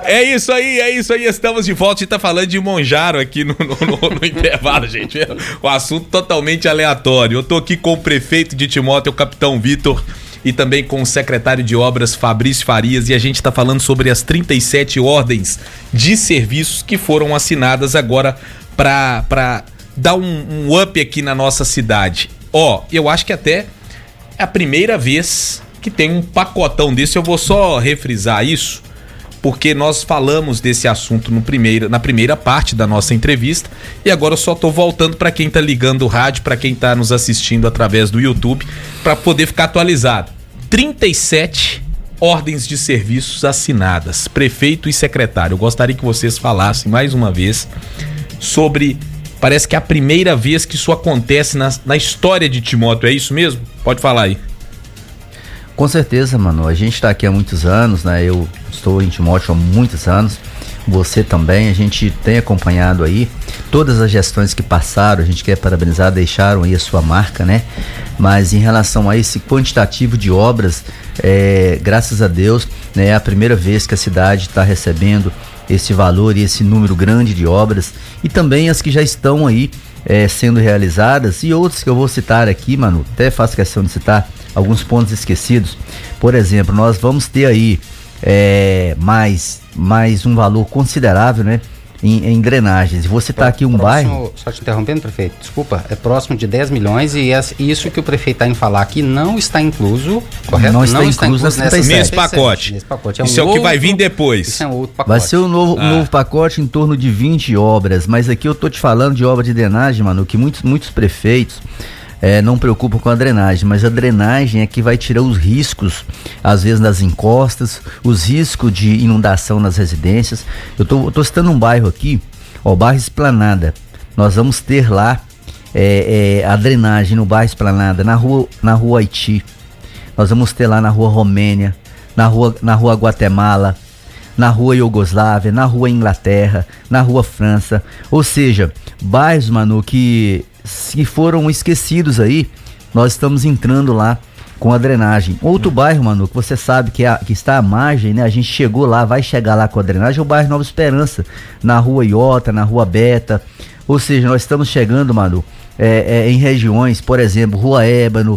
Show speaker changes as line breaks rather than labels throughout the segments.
É isso aí, estamos de volta. A gente tá falando de Monjaro aqui no intervalo, gente. O assunto totalmente aleatório. Eu tô aqui com o prefeito de Timóteo, o capitão Vitor, e também com o secretário de obras, Fabrício Farias, e a gente tá falando sobre as 37 ordens de serviços que foram assinadas agora pra dar um up aqui na nossa cidade. Eu acho que até é a primeira vez que tem um pacotão desse. Eu vou só refrisar isso, porque nós falamos desse assunto na primeira parte da nossa entrevista, e agora eu só tô voltando para quem tá ligando o rádio, para quem tá nos assistindo através do YouTube, para poder ficar atualizado. 37 ordens de serviços assinadas, prefeito e secretário. Eu gostaria que vocês falassem mais uma vez sobre... Parece que é a primeira vez que isso acontece na história de Timóteo, é isso mesmo? Pode falar aí.
Com certeza, mano. A gente está aqui há muitos anos, né? Eu estou em Timóteo há muitos anos. Você também. A gente tem acompanhado aí todas as gestões que passaram. A gente quer parabenizar, deixaram aí a sua marca, né? Mas em relação a esse quantitativo de obras, graças a Deus, né? É a primeira vez que a cidade está recebendo esse valor e esse número grande de obras, e também as que já estão aí sendo realizadas, e outras que eu vou citar aqui, mano, até faço questão de citar alguns pontos esquecidos. Por exemplo, nós vamos ter aí mais um valor considerável, né, em drenagens. Vou citar aqui um bairro...
Só te interrompendo, prefeito, desculpa, é próximo de 10 milhões e isso que o prefeito está em falar aqui não está incluso, correto?
Não está incluso nesse pacote. Isso é o que vai vir depois.
Isso é um outro pacote.
Vai ser um novo pacote em torno de 20 obras, mas aqui eu tô te falando de obra de drenagem, mano, que muitos prefeitos não preocupam com a drenagem, mas a drenagem é que vai tirar os riscos, às vezes nas encostas, os riscos de inundação nas residências. Eu tô citando um bairro aqui, o bairro Esplanada. Nós vamos ter lá a drenagem no bairro Esplanada, na rua Haiti. Nós vamos ter lá na rua Romênia, na rua Guatemala, na rua Iugoslávia, na rua Inglaterra, na rua França. Ou seja, bairros, mano, que se foram esquecidos aí, nós estamos entrando lá com a drenagem. Outro bairro, mano, que você sabe que está à margem, né? A gente chegou lá, vai chegar lá com a drenagem, é o bairro Nova Esperança, na rua Iota, na rua Beta. Ou seja, nós estamos chegando, mano, em regiões, por exemplo, Rua Ébano,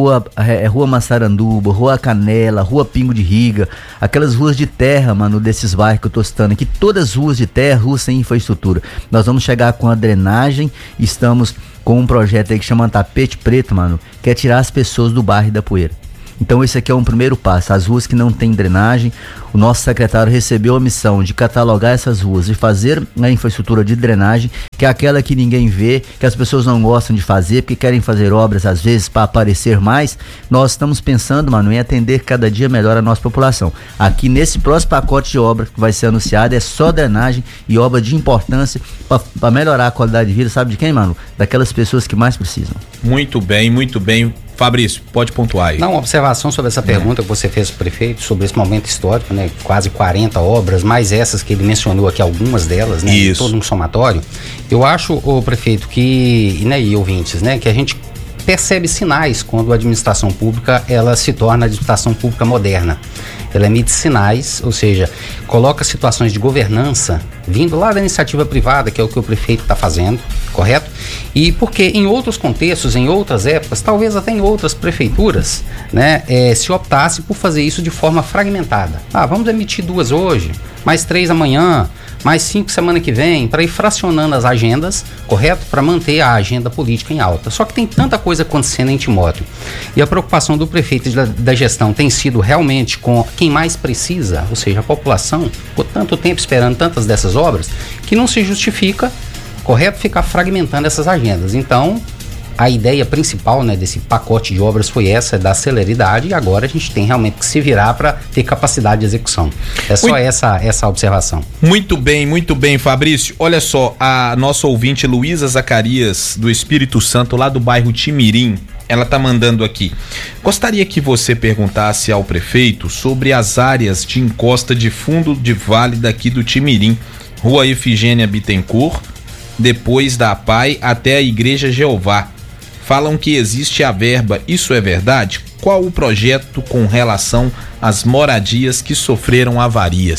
Rua Massaranduba, Rua Canela, Rua Pingo de Riga, aquelas ruas de terra, mano, desses bairros que eu tô citando aqui, todas ruas de terra, ruas sem infraestrutura. Nós vamos chegar com a drenagem, estamos com um projeto aí que chama Tapete Preto, mano, que é tirar as pessoas do bairro e da poeira. Então esse aqui é um primeiro passo, as ruas que não tem drenagem. O nosso secretário recebeu a missão de catalogar essas ruas e fazer a infraestrutura de drenagem, que é aquela que ninguém vê, que as pessoas não gostam de fazer, porque querem fazer obras às vezes para aparecer mais. Nós estamos pensando, mano, em atender cada dia melhor a nossa população. Aqui nesse próximo pacote de obra que vai ser anunciado é só drenagem e obra de importância para melhorar a qualidade de vida, sabe de quem, mano? Daquelas pessoas que mais precisam.
Muito bem, muito bem. Fabrício, pode pontuar aí.
Não, uma observação sobre essa pergunta que você fez pro prefeito, sobre esse momento histórico, né? Quase 40 obras, mais essas que ele mencionou aqui, algumas delas, né?
Isso.
Todo um somatório. Eu acho, ô prefeito, que, né, e ouvintes, né, que a gente percebe sinais quando a administração pública, ela se torna a administração pública moderna. Ela emite sinais, ou seja, coloca situações de governança vindo lá da iniciativa privada, que é o que o prefeito está fazendo, correto? E porque em outros contextos, em outras épocas, talvez até em outras prefeituras, né, se optasse por fazer isso de forma fragmentada. Vamos emitir 2 hoje, mais 3 amanhã, mais 5 semana que vem, para ir fracionando as agendas, correto? Para manter a agenda política em alta. Só que tem tanta coisa acontecendo em Timóteo. E a preocupação do prefeito e da gestão tem sido realmente com quem mais precisa, ou seja, a população, por tanto tempo esperando tantas dessas obras, que não se justifica, correto, ficar fragmentando essas agendas. Então, a ideia principal, né, desse pacote de obras foi essa, da celeridade, e agora a gente tem realmente que se virar para ter capacidade de execução. É só essa observação.
Muito bem, Fabrício. Olha só, a nossa ouvinte Luísa Zacarias, do Espírito Santo, lá do bairro Timirim, ela tá mandando aqui. Gostaria que você perguntasse ao prefeito sobre as áreas de encosta de fundo de vale daqui do Timirim, Rua Efigênia Bittencourt, depois da APAI até a Igreja Jeová. Falam que existe a verba, isso é verdade? Qual o projeto com relação às moradias que sofreram avarias?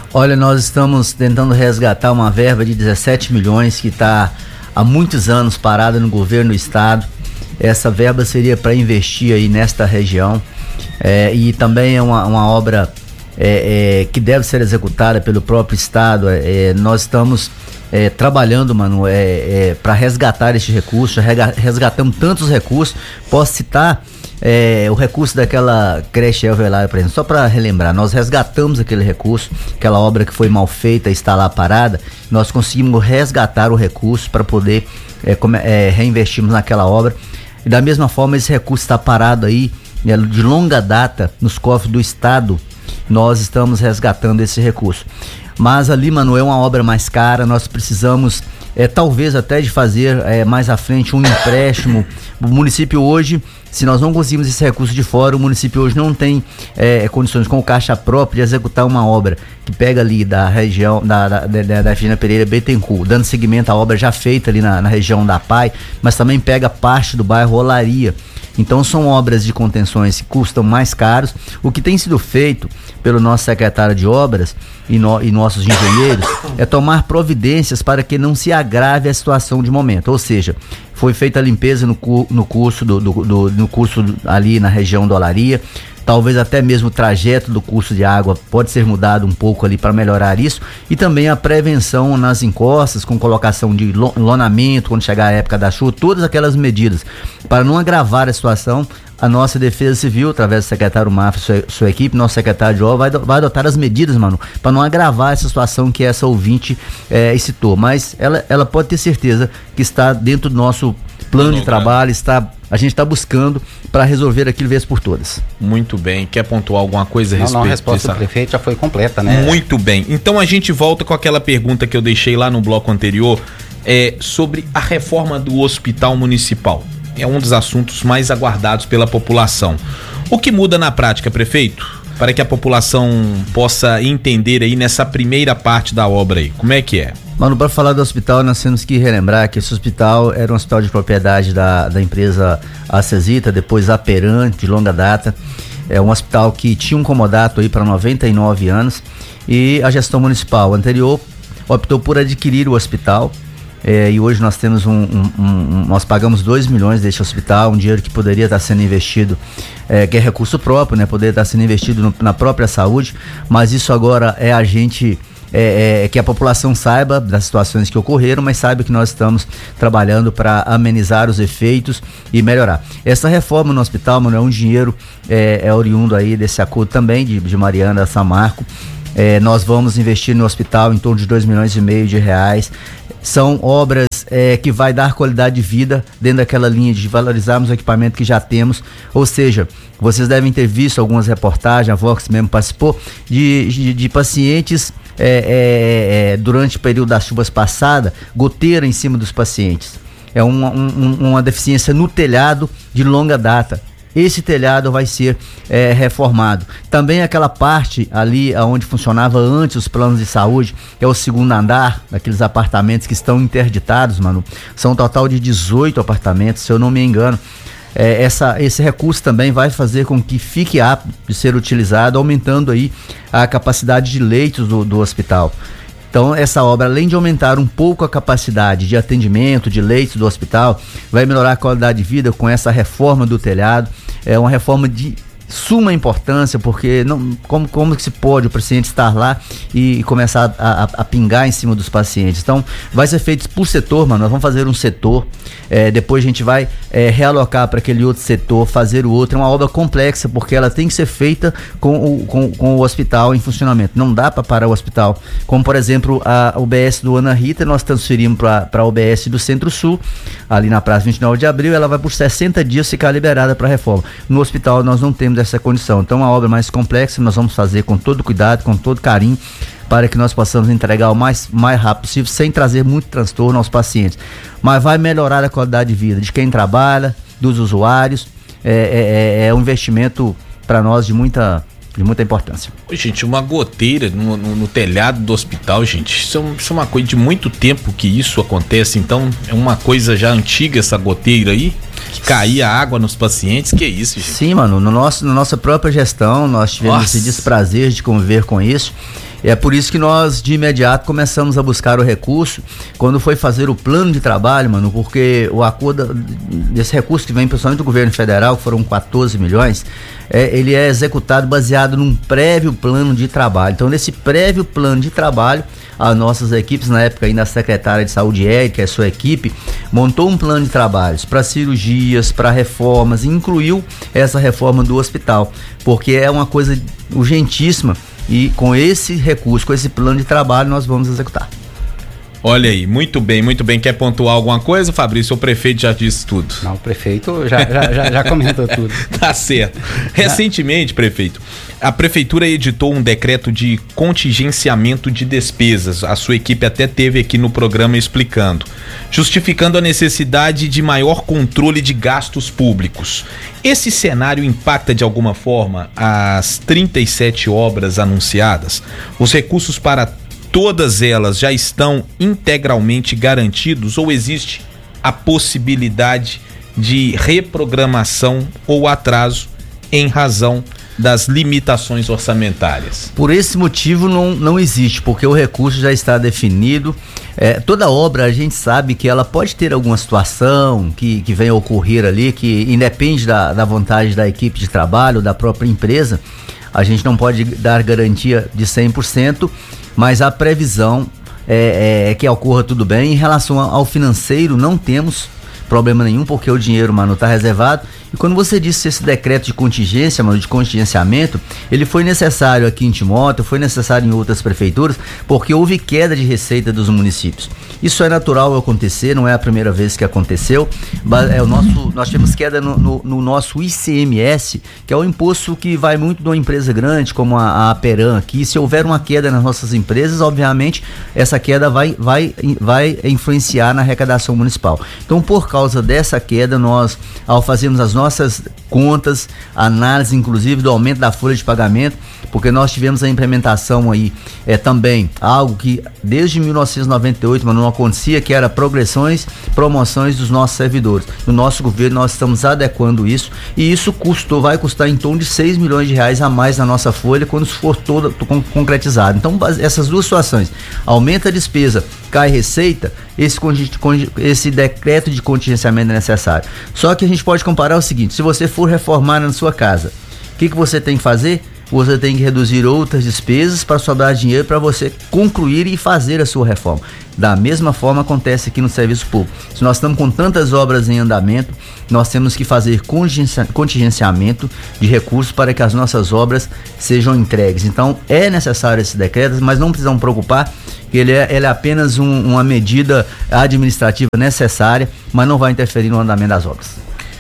Olha, nós estamos tentando resgatar uma verba de 17 milhões que está há muitos anos parada no governo do estado. Essa verba seria para investir aí nesta região, e também é uma obra que deve ser executada pelo próprio estado. Nós estamos trabalhando, mano, para resgatar este recurso. Resgatamos tantos recursos. Posso citar o recurso daquela creche Elvelar, por exemplo, só para relembrar, nós resgatamos aquele recurso, aquela obra que foi mal feita, está lá parada. Nós conseguimos resgatar o recurso para poder reinvestirmos naquela obra. E da mesma forma, esse recurso está parado aí, de longa data, nos cofres do estado. Nós estamos resgatando esse recurso. Mas ali, mano, é uma obra mais cara. Nós precisamos, talvez até de fazer mais à frente um empréstimo. O município hoje, se nós não conseguirmos esse recurso de fora, o município hoje não tem condições com caixa própria de executar uma obra que pega ali da região da Regina Pereira Bittencourt, dando seguimento à obra já feita ali na região da PAI, mas também pega parte do bairro Olaria. Então são obras de contenções que custam mais caros. O que tem sido feito pelo nosso secretário de obras e nossos engenheiros é tomar providências para que não se agrave a situação de momento. Ou seja, foi feita a limpeza no curso ali na região do Olaria. Talvez até mesmo o trajeto do curso de água pode ser mudado um pouco ali para melhorar isso. E também a prevenção nas encostas, com colocação de lonamento quando chegar a época da chuva, todas aquelas medidas para não agravar a situação. A nossa Defesa Civil, através do secretário Mafra e sua equipe, nosso secretário de obra, vai adotar as medidas, mano, para não agravar essa situação que essa ouvinte citou. Mas ela pode ter certeza que está dentro do nosso plano de trabalho, a gente está buscando para resolver aquilo vez por todas.
Muito bem. Quer pontuar alguma coisa a respeito?
Não, a resposta do prefeito já foi completa, né?
Muito bem. Então a gente volta com aquela pergunta que eu deixei lá no bloco anterior, sobre a reforma do hospital municipal. É um dos assuntos mais aguardados pela população. O que muda na prática, prefeito, para que a população possa entender aí nessa primeira parte da obra aí? Como é que é?
Mano, para falar do hospital, nós temos que relembrar que esse hospital era um hospital de propriedade da empresa Acesita, depois Aperan, de longa data. É um hospital que tinha um comodato aí para 99 anos, e a gestão municipal anterior optou por adquirir o hospital. E hoje nós temos nós pagamos 2 milhões deste hospital, um dinheiro que poderia estar sendo investido, que é recurso próprio, né? Poderia estar sendo investido na própria saúde, mas isso agora a gente, que a população saiba das situações que ocorreram, mas saiba que nós estamos trabalhando para amenizar os efeitos e melhorar. Essa reforma no hospital, mano, é um dinheiro oriundo aí desse acordo também de Mariana Samarco. Nós vamos investir no hospital em torno de 2,5 milhões de reais. São obras que vai dar qualidade de vida dentro daquela linha de valorizarmos o equipamento que já temos. Ou seja, vocês devem ter visto algumas reportagens, a Vox mesmo participou, de pacientes durante o período das chuvas passadas, goteira em cima dos pacientes. É uma deficiência no telhado de longa data. Esse telhado vai ser reformado. Também aquela parte ali onde funcionava antes os planos de saúde, que é o segundo andar, daqueles apartamentos que estão interditados, mano. São um total de 18 apartamentos, se eu não me engano. Esse recurso também vai fazer com que fique apto de ser utilizado, aumentando aí a capacidade de leitos do hospital. Então essa obra, além de aumentar um pouco a capacidade de atendimento, de leitos do hospital, vai melhorar a qualidade de vida com essa reforma do telhado. É uma reforma de suma importância, porque como que se pode o paciente estar lá e começar a pingar em cima dos pacientes? Então vai ser feito por setor, mano. Nós vamos fazer um setor, depois a gente vai realocar para aquele outro setor, fazer o outro. É uma obra complexa, porque ela tem que ser feita com o hospital em funcionamento. Não dá para parar o hospital, como por exemplo a UBS do Ana Rita, nós transferimos para a UBS do Centro-Sul, ali na Praça 29 de Abril. Ela vai por 60 dias ficar liberada para reforma. No hospital nós não temos essa condição. Então, uma obra mais complexa, nós vamos fazer com todo cuidado, com todo carinho, para que nós possamos entregar o mais rápido possível, sem trazer muito transtorno aos pacientes. Mas vai melhorar a qualidade de vida de quem trabalha, dos usuários. É um investimento para nós de muita importância.
Gente, uma goteira no telhado do hospital, gente, isso é uma coisa de muito tempo que isso acontece. Então é uma coisa já antiga essa goteira aí. que caía água nos pacientes, que isso, gente?
Sim, mano, na nossa própria gestão nós tivemos esse desprazer de conviver com isso. É por isso que nós, de imediato, começamos a buscar o recurso quando foi fazer o plano de trabalho, mano, porque o acordo desse recurso que vem principalmente do governo federal, que foram 14 milhões, ele é executado baseado num prévio plano de trabalho. Então, nesse prévio plano de trabalho, as nossas equipes, na época ainda a secretária de saúde, Érica, a sua equipe, montou um plano de trabalhos para cirurgias, para reformas, e incluiu essa reforma do hospital, porque é uma coisa urgentíssima. E com esse recurso, com esse plano de trabalho, nós vamos executar.
Olha aí, muito bem, muito bem. Quer pontuar alguma coisa, Fabrício? O prefeito já disse tudo.
Não, o prefeito já comentou tudo.
Tá certo. Recentemente, prefeito, a prefeitura editou um decreto de contingenciamento de despesas. A sua equipe até teve aqui no programa explicando, justificando a necessidade de maior controle de gastos públicos. Esse cenário impacta de alguma forma as 37 obras anunciadas? Os recursos para todas elas já estão integralmente garantidos ou existe a possibilidade de reprogramação ou atraso em razão das limitações orçamentárias?
Por esse motivo não existe, porque o recurso já está definido. Toda obra a gente sabe que ela pode ter alguma situação que venha a ocorrer ali, que independe da vontade da equipe de trabalho, da própria empresa. A gente não pode dar garantia de 100%, mas a previsão é que ocorra tudo bem. Em relação ao financeiro, não temos problema nenhum, porque o dinheiro, mano, está reservado. E quando você disse esse decreto de contingência, mano, de contingenciamento, ele foi necessário aqui em Timóteo, foi necessário em outras prefeituras, porque houve queda de receita dos municípios. Isso é natural acontecer, não é a primeira vez que aconteceu. Nós tivemos queda no nosso ICMS, que é o imposto que vai muito de uma empresa grande, como a Aperam aqui. Se houver uma queda nas nossas empresas, obviamente, essa queda vai influenciar na arrecadação municipal. Então, por causa dessa queda, nós, ao fazermos as nossas contas, análise inclusive do aumento da folha de pagamento, porque nós tivemos a implementação aí também, algo que desde 1998, mas não acontecia, que era progressões, promoções dos nossos servidores. No nosso governo nós estamos adequando isso, e isso vai custar em torno de 6 milhões de reais a mais na nossa folha quando isso for todo concretizado. Então, essas duas situações, aumenta a despesa, cai receita, esse decreto de contingenciamento é necessário. Só que a gente pode comparar o seguinte: se você for reformar na sua casa, o que você tem que fazer? Você tem que reduzir outras despesas para sobrar dinheiro para você concluir e fazer a sua reforma. Da mesma forma acontece aqui no serviço público. Se nós estamos com tantas obras em andamento, nós temos que fazer contingenciamento de recursos para que as nossas obras sejam entregues. Então é necessário esse decreto, mas não precisam preocupar, que ele é apenas uma medida administrativa necessária, mas não vai interferir no andamento das obras.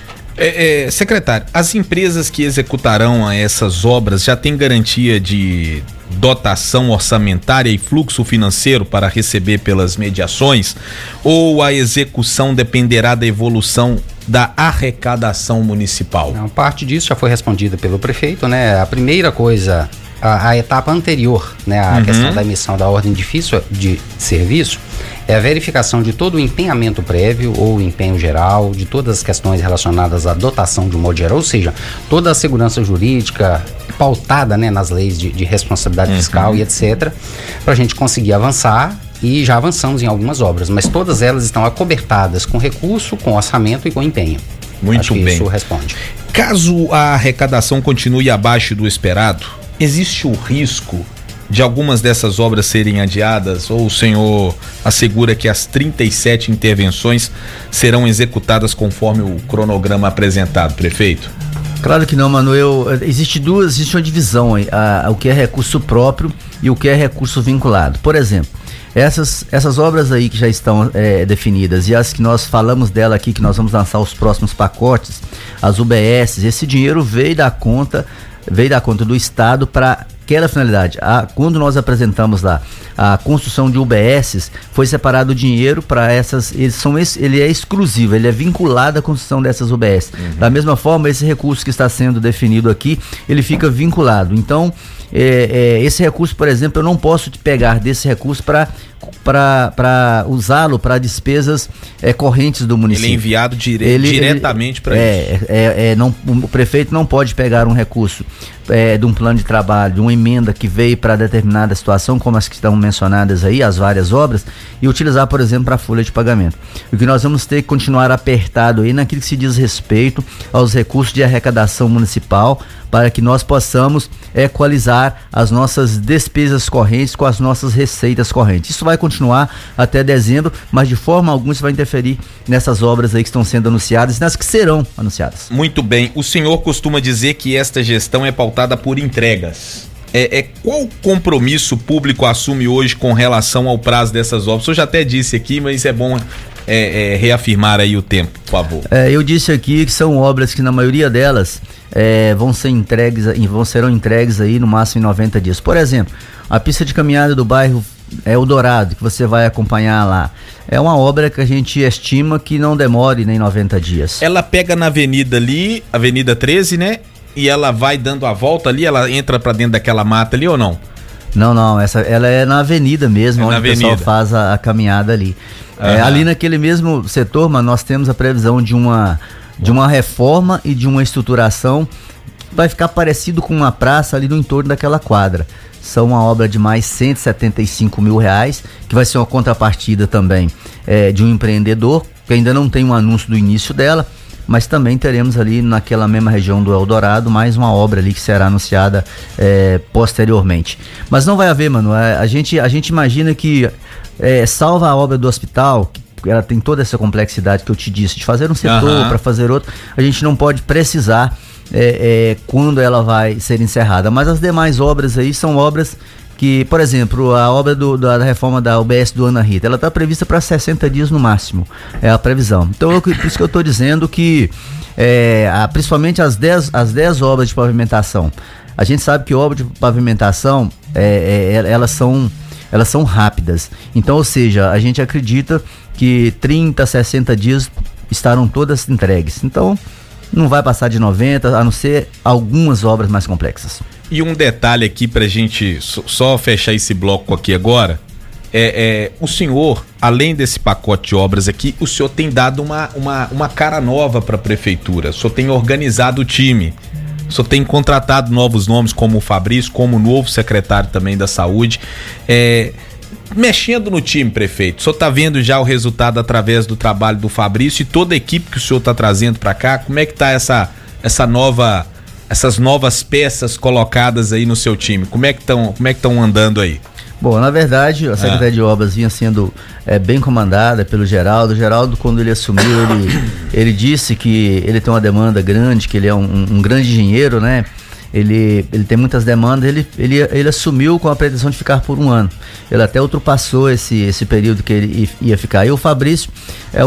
Secretário, as empresas que executarão essas obras já têm garantia de dotação orçamentária e fluxo financeiro para receber pelas mediações, ou a execução dependerá da evolução da arrecadação municipal?
Não, parte disso já foi respondida pelo prefeito, né? A primeira coisa, a etapa anterior, né, a questão da emissão da ordem de serviço, é a verificação de todo o empenhamento prévio ou empenho geral, de todas as questões relacionadas à dotação de um modo geral, ou seja, toda a segurança jurídica pautada, né, nas leis de responsabilidade fiscal e etc, para a gente conseguir avançar, e já avançamos em algumas obras, mas todas elas estão acobertadas com recurso, com orçamento e com empenho.
Muito bem.
Isso responde.
Caso a arrecadação continue abaixo do esperado, existe o risco de algumas dessas obras serem adiadas, ou o senhor assegura que as 37 intervenções serão executadas conforme o cronograma apresentado, prefeito?
Claro que não, Manuel. Existe uma divisão aí, o que é recurso próprio e o que é recurso vinculado. Por exemplo, essas obras aí que já estão definidas e as que nós falamos dela aqui, que nós vamos lançar os próximos pacotes, as UBS, esse dinheiro veio da conta do Estado para aquela finalidade. Quando nós apresentamos lá a construção de UBSs, foi separado o dinheiro para essas, ele é exclusivo, ele é vinculado à construção dessas UBS. Da mesma forma, esse recurso que está sendo definido aqui, ele fica vinculado. Então, esse recurso, por exemplo, eu não posso pegar desse recurso para usá-lo para despesas correntes do município.
Ele é enviado diretamente para isso.
O prefeito não pode pegar um recurso de um plano de trabalho, de uma emenda que veio para determinada situação, como as que estão mencionadas aí, as várias obras, e utilizar, por exemplo, para a folha de pagamento. O que nós vamos ter que continuar apertado aí naquilo que se diz respeito aos recursos de arrecadação municipal, para que nós possamos equalizar as nossas despesas correntes com as nossas receitas correntes. Isso vai continuar até dezembro, mas de forma alguma isso vai interferir nessas obras aí que estão sendo anunciadas e nas que serão anunciadas.
Muito bem. O senhor costuma dizer que esta gestão é pautada por entregas. Qual compromisso público assume hoje com relação ao prazo dessas obras? O senhor já até disse aqui, mas é bom reafirmar aí o tempo, por favor.
Eu disse aqui que são obras que na maioria delas serão entregues aí no máximo em 90 dias. Por exemplo, a pista de caminhada do bairro Eldorado, que você vai acompanhar lá, é uma obra que a gente estima que não demore nem 90 dias.
Ela pega na avenida ali, Avenida 13, né? E ela vai dando a volta ali, ela entra pra dentro daquela mata ali ou não?
Não, ela é na avenida mesmo, onde o pessoal faz a caminhada ali. Ali naquele mesmo setor, mas nós temos a previsão de uma reforma e de uma estruturação que vai ficar parecido com uma praça ali no entorno daquela quadra. São uma obra de mais R$175 mil, que vai ser uma contrapartida também de um empreendedor, que ainda não tem um anúncio do início dela, mas também teremos ali naquela mesma região do Eldorado mais uma obra ali que será anunciada posteriormente. Mas não vai haver, mano, a gente imagina que salva a obra do hospital, que ela tem toda essa complexidade que eu te disse, de fazer um setor para fazer outro, a gente não pode precisar quando ela vai ser encerrada, mas as demais obras aí são obras que, por exemplo, a obra da reforma da UBS do Ana Rita, ela está prevista para 60 dias no máximo, é a previsão. Então, por isso que eu estou dizendo que, principalmente as 10 obras de pavimentação, a gente sabe que obras de pavimentação, elas são rápidas. Então, ou seja, a gente acredita que 30, 60 dias estarão todas entregues. Então, não vai passar de 90, a não ser algumas obras mais complexas.
E um detalhe aqui pra gente só fechar esse bloco aqui agora, o senhor, além desse pacote de obras aqui, o senhor tem dado uma cara nova pra prefeitura, o senhor tem organizado o time, o senhor tem contratado novos nomes como o Fabrício, como o novo secretário também da saúde, mexendo no time, prefeito, o senhor tá vendo já o resultado através do trabalho do Fabrício e toda a equipe que o senhor tá trazendo pra cá, como é que tá essas novas peças colocadas aí no seu time, como é que estão andando aí?
Bom, na verdade, a Secretaria de Obras vinha sendo bem comandada pelo Geraldo. O Geraldo, quando ele assumiu, ele disse que ele tem uma demanda grande, que ele é um grande engenheiro, né? Ele tem muitas demandas, ele assumiu com a pretensão de ficar por um ano. Ele até ultrapassou esse período que ele ia ficar. E o Fabrício é